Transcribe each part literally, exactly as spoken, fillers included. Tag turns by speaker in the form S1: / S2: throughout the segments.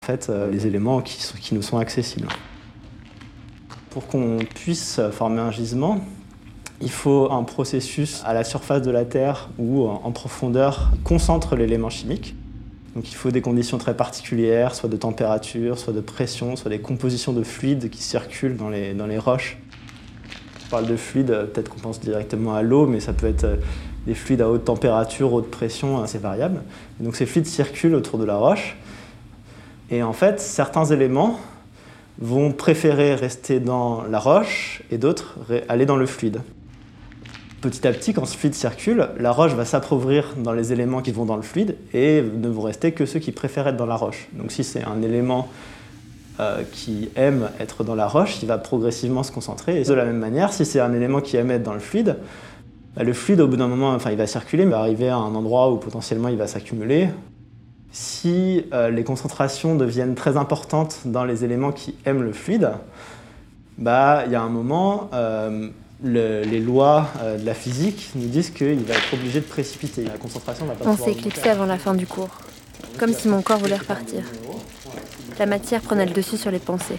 S1: En fait, euh, les éléments qui, sont, qui nous sont accessibles. Pour qu'on puisse former un gisement, il faut un processus à la surface de la Terre ou en profondeur concentre l'élément chimique. Donc il faut des conditions très particulières, soit de température, soit de pression, soit des compositions de fluides qui circulent dans les, dans les roches. On parle de fluides, peut-être qu'on pense directement à l'eau, mais ça peut être des fluides à haute température, haute pression, c'est variable. Et donc ces fluides circulent autour de la roche. Et en fait, certains éléments vont préférer rester dans la roche et d'autres aller dans le fluide. Petit à petit, quand ce fluide circule, la roche va s'appauvrir dans les éléments qui vont dans le fluide et ne vont rester que ceux qui préfèrent être dans la roche. Donc si c'est un élément euh, qui aime être dans la roche, il va progressivement se concentrer. Et de la même manière, si c'est un élément qui aime être dans le fluide, bah, le fluide, au bout d'un moment, enfin, il va circuler, mais il va arriver à un endroit où potentiellement il va s'accumuler. Si euh, les concentrations deviennent très importantes dans les éléments qui aiment le fluide, bah, il y a un moment, euh, le, les lois euh, de la physique nous disent qu'il va être obligé de précipiter. La concentration va pas
S2: On
S1: pouvoir
S2: s'est éclipsé avant la fin du cours, comme si mon corps voulait repartir. La matière prenait le dessus sur les pensées.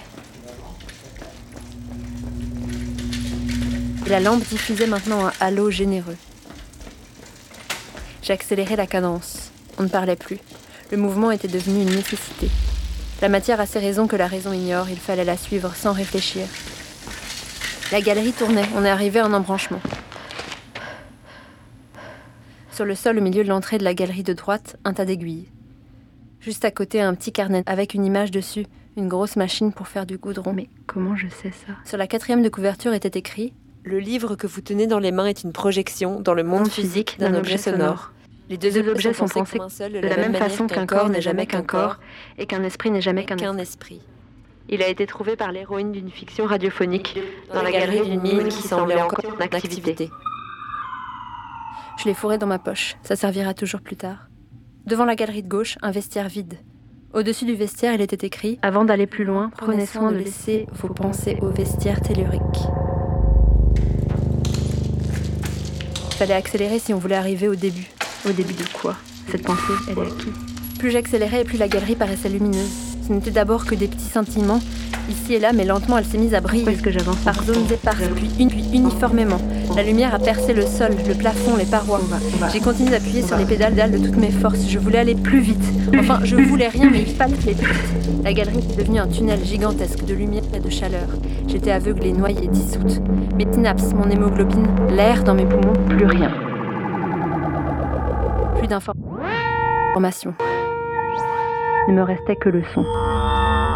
S2: Et la lampe diffusait maintenant un halo généreux. J'ai accéléré la cadence. On ne parlait plus. Le mouvement était devenu une nécessité. La matière a ses raisons que la raison ignore, il fallait la suivre sans réfléchir. La galerie tournait, on est arrivé à un embranchement. Sur le sol, au milieu de l'entrée de la galerie de droite, un tas d'aiguilles. Juste à côté, un petit carnet avec une image dessus, une grosse machine pour faire du goudron.
S3: Mais comment je sais ça ?
S2: Sur la quatrième de couverture était écrit « Le livre que vous tenez dans les mains est une projection dans le monde physique d'un objet sonore. Les deux,
S3: deux objets sont
S2: pensés
S3: pensés
S2: seul,
S3: de la même façon qu'un corps n'est jamais qu'un corps et qu'un esprit n'est jamais qu'un
S2: qu'un
S3: esprit.
S2: esprit.
S3: Il a été trouvé par l'héroïne d'une fiction radiophonique dans la galerie d'une mine qui semblait encore en activité. »
S2: Je l'ai fourré dans ma poche, ça servira toujours plus tard. Devant la galerie de gauche, un vestiaire vide. Au-dessus du vestiaire, il était écrit «
S3: Avant d'aller plus loin,
S2: Prenez soin de laisser vos pensées au vestiaire tellurique. » Il fallait accélérer si on voulait arriver au début.
S3: Au début de quoi ? Cette pensée, elle est à qui ?
S2: Plus j'accélérais et plus la galerie paraissait lumineuse. Ce n'était d'abord que des petits scintillements, ici et là, mais lentement elle s'est mise à briller.
S3: Où est-ce que j'avance ?
S2: Par zones éparses, puis, une, puis uniformément. La lumière a percé le sol, le plafond, les parois.
S3: On va, on va.
S2: J'ai continué d'appuyer sur les pédales de toutes mes forces. Je voulais aller plus vite. Enfin, je voulais rien, mais il fallait aller plus vite. La galerie était devenue un tunnel gigantesque de lumière et de chaleur. J'étais aveuglée, noyée, dissoute. Mes synapses, mon hémoglobine, l'air dans mes poumons, plus rien. Plus d'informations.
S3: Il ne me restait que le son.